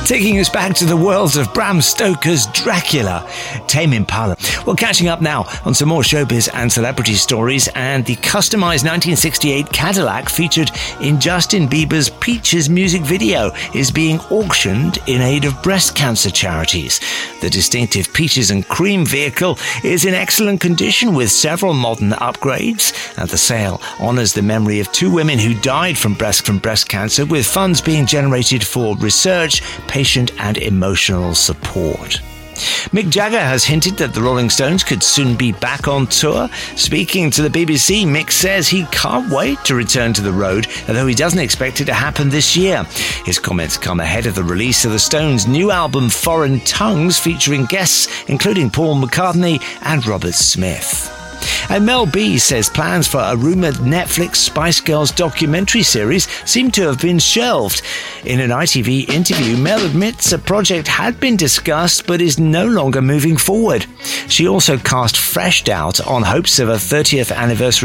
Taking us back to the world of Bram Stoker's Dracula, Tame Impala. Well, catching up now on some more showbiz and celebrity stories, and the customized 1968 Cadillac featured in Justin Bieber's Peaches music video is being auctioned in aid of breast cancer charities. The distinctive Peaches and Cream vehicle is in excellent condition with several modern upgrades, and the sale honours the memory of two women who died from breast cancer, with funds being generated for research, patient and emotional support. Mick Jagger has hinted that the Rolling Stones could soon be back on tour. Speaking to the BBC, Mick says he can't wait to return to the road, although he doesn't expect it to happen this year. His comments come ahead of the release of the Stones' new album Foreign Tongues, featuring guests including Paul McCartney and Robert Smith. And Mel B says plans for a rumoured Netflix Spice Girls documentary series seem to have been shelved. In an ITV interview, Mel admits a project had been discussed but is no longer moving forward. She also cast fresh doubt on hopes of a 30th anniversary